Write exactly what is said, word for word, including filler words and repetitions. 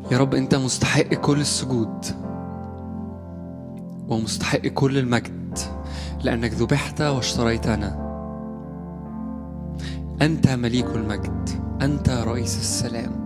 يا رب أنت مستحق كل السجود ومستحق كل المجد، لأنك ذبحت واشتريتنا. أنت مليك المجد، أنت رئيس السلام.